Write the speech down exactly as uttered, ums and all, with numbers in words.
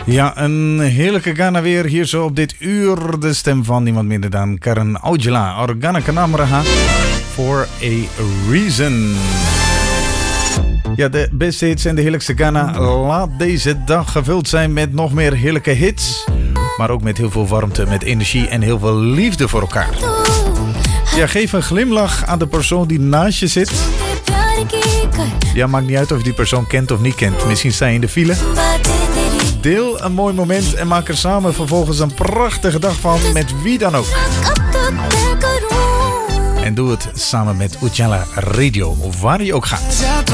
Ja, een heerlijke Ghana weer hier zo op dit uur. De stem van niemand minder dan Karen Aujla. Organa Kanamraha. For a reason. Ja, de beste hits en de heerlijkste Ghana. Laat deze dag gevuld zijn met nog meer heerlijke hits. Maar ook met heel veel warmte, met energie en heel veel liefde voor elkaar. Ja, geef een glimlach aan de persoon die naast je zit. Ja, maakt niet uit of je die persoon kent of niet kent. Misschien sta je in de file. Deel een mooi moment en maak er samen vervolgens een prachtige dag van met wie dan ook. En doe het samen met Ujala Radio, waar je ook gaat.